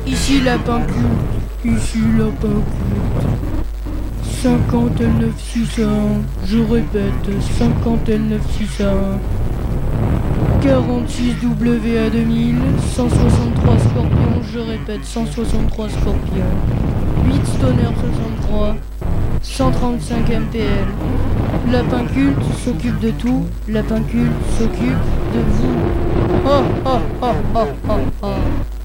Ici lapin culte, ici lapin culte. 50 L9 601, je répète, 50 L9 601. 46 WA2000, 163 Scorpions, je répète, 163 Scorpions. 8 Stoner 63, 135 MPL. Lapin culte s'occupe de tout, lapin culte s'occupe de vous. Oh oh oh oh oh oh.